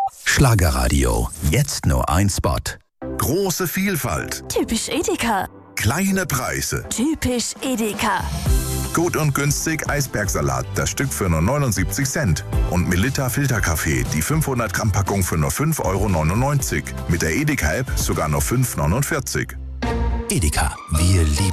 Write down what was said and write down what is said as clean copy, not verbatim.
Schlagerradio, jetzt nur ein Spot. Große Vielfalt. Typisch Edeka. Kleine Preise. Typisch Edeka. Gut und günstig Eisbergsalat, das Stück für nur 79 Cent. Und Melitta Filterkaffee, die 500 Gramm Packung für nur 5,99 €. Mit der Edeka-App sogar nur 5,49 €. Edeka, wir lieben